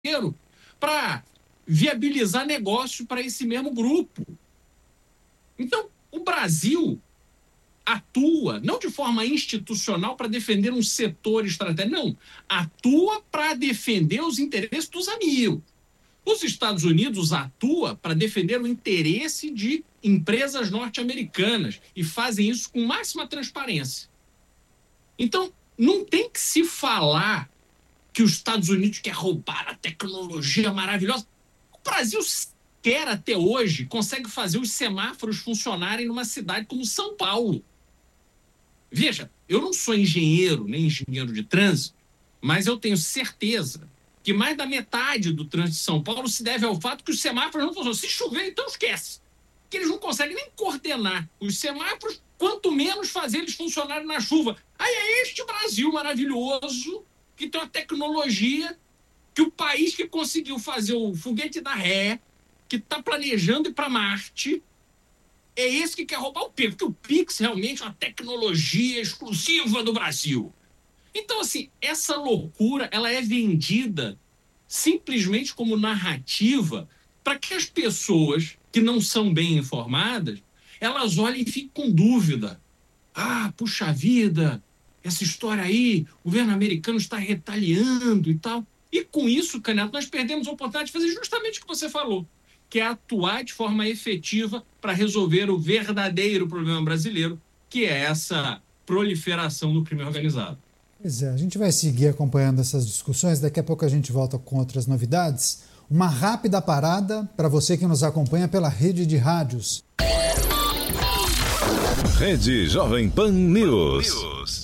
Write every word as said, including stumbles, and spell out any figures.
para viabilizar negócio para esse mesmo grupo. Então, o Brasil atua, não de forma institucional para defender um setor estratégico, não, atua para defender os interesses dos amigos. Os Estados Unidos atua para defender o interesse de empresas norte-americanas e fazem isso com máxima transparência. Então, não tem que se falar que os Estados Unidos quer roubar a tecnologia maravilhosa. O Brasil quer até hoje, consegue fazer os semáforos funcionarem numa cidade como São Paulo. Veja, eu não sou engenheiro, nem engenheiro de trânsito, mas eu tenho certeza que mais da metade do trânsito de São Paulo se deve ao fato que os semáforos não funcionam. Se chover, então esquece. Que eles não conseguem nem coordenar os semáforos, quanto menos fazer eles funcionarem na chuva. Aí é este Brasil maravilhoso que tem uma tecnologia que o país que conseguiu fazer o foguete da ré, que está planejando ir para Marte, é esse que quer roubar o Pix, porque o Pix realmente é uma tecnologia exclusiva do Brasil. Então, assim, essa loucura, ela é vendida simplesmente como narrativa para que as pessoas que não são bem informadas, elas olhem e fiquem com dúvida. Ah, puxa vida, essa história aí, o governo americano está retaliando e tal. E com isso, Caneto, nós perdemos a oportunidade de fazer justamente o que você falou, que é atuar de forma efetiva para resolver o verdadeiro problema brasileiro, que é essa proliferação do crime organizado. Pois é, a gente vai seguir acompanhando essas discussões, daqui a pouco a gente volta com outras novidades. Uma rápida parada para você que nos acompanha pela rede de rádios. Rede Jovem Pan News.